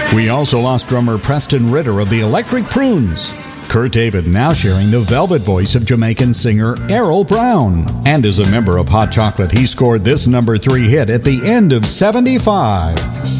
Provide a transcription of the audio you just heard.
We also lost drummer Preston Ritter of the Electric Prunes. Kurt David now sharing the velvet voice of Jamaican singer Errol Brown. And as a member of Hot Chocolate, he scored this number 3 hit at the end of '75.